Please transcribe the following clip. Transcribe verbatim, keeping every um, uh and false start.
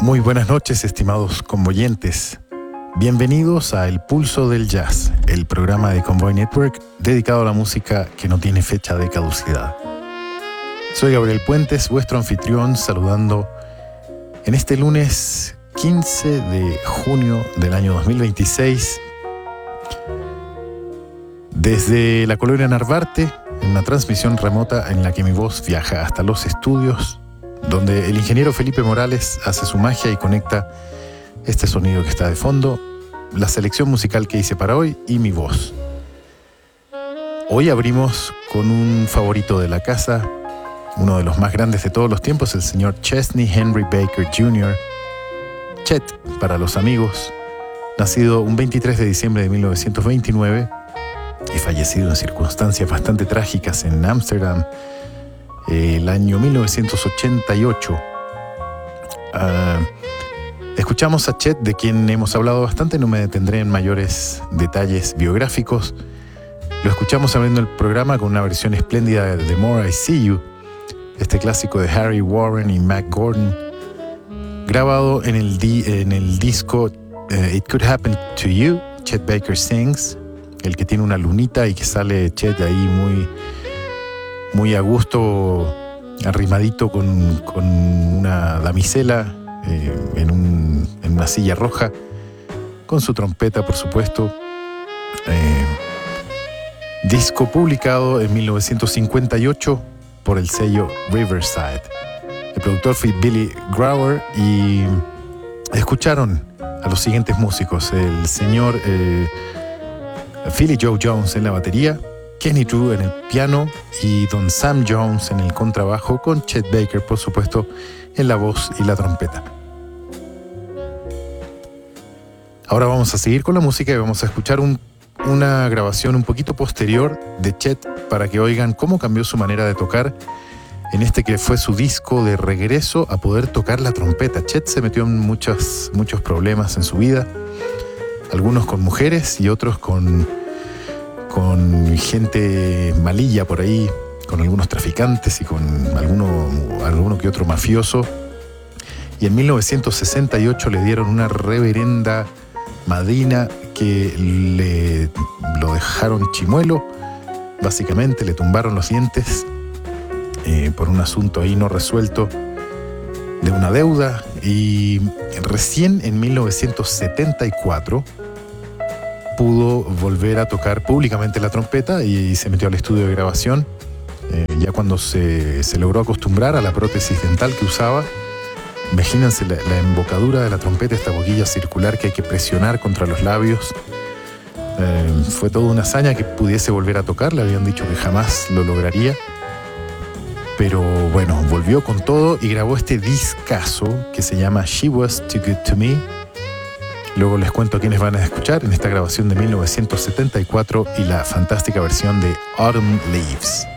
Muy buenas noches, estimados convoyentes. Bienvenidos a El Pulso del Jazz, el programa de Convoy Network dedicado a la música que no tiene fecha de caducidad. Soy Gabriel Puentes, vuestro anfitrión, saludando en este lunes quince de junio del año dos mil veintiséis desde la colonia Narvarte, en una transmisión remota en la que mi voz viaja hasta los estudios, donde el ingeniero Felipe Morales hace su magia y conecta este sonido que está de fondo, la selección musical que hice para hoy y mi voz. Hoy abrimos con un favorito de la casa, uno de los más grandes de todos los tiempos, el señor Chesney Henry Baker junior Chet para los amigos, nacido un veintitrés de diciembre de mil novecientos veintinueve y fallecido en circunstancias bastante trágicas en Ámsterdam el año mil novecientos ochenta y ocho. Uh, escuchamos a Chet, de quien hemos hablado bastante, no me detendré en mayores detalles biográficos. Lo escuchamos abriendo el programa con una versión espléndida de The More I See You, este clásico de Harry Warren y Mac Gordon, grabado en el, di- en el disco uh, It Could Happen to You, Chet Baker Sings, el que tiene una lunita y que sale Chet ahí muy... muy a gusto, arrimadito con, con una damisela eh, en, un, en una silla roja, con su trompeta, por supuesto. Eh, disco publicado en mil novecientos cincuenta y ocho por el sello Riverside. El productor fue Billy Grauer y escucharon a los siguientes músicos: el señor eh, Philly Joe Jones en la batería, Kenny Drew en el piano y Don Sam Jones en el contrabajo, con Chet Baker, por supuesto, en la voz y la trompeta. Ahora vamos a seguir con la música y vamos a escuchar un, una grabación un poquito posterior de Chet para que oigan cómo cambió su manera de tocar en este que fue su disco de regreso a poder tocar la trompeta. Chet se metió en muchos, muchos problemas en su vida, algunos con mujeres y otros con... con gente malilla por ahí, con algunos traficantes y con alguno, alguno que otro mafioso. Y en mil novecientos sesenta y ocho le dieron una reverenda madrina que le lo dejaron chimuelo, básicamente le tumbaron los dientes eh, por un asunto ahí no resuelto de una deuda. Y recién en mil novecientos setenta y cuatro pudo volver a tocar públicamente la trompeta y se metió al estudio de grabación, eh, ya cuando se, se logró acostumbrar a la prótesis dental que usaba. Imagínense la, la embocadura de la trompeta, esta boquilla circular que hay que presionar contra los labios. Eh, fue toda una hazaña que pudiese volver a tocar, le habían dicho que jamás lo lograría, pero bueno, volvió con todo y grabó este discazo que se llama She Was Too Good To Me. Luego les cuento a quiénes van a escuchar en esta grabación de mil novecientos setenta y cuatro y la fantástica versión de Autumn Leaves.